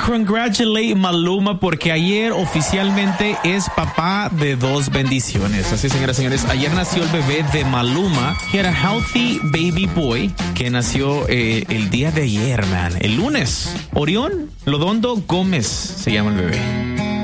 congratulate Maluma porque ayer oficialmente es papá de 2 bendiciones. Así, señoras y señores, ayer nació el bebé de Maluma. He had a healthy baby boy que nació el día de ayer, man. El lunes. Orión Lodondo Gómez se llama el bebé.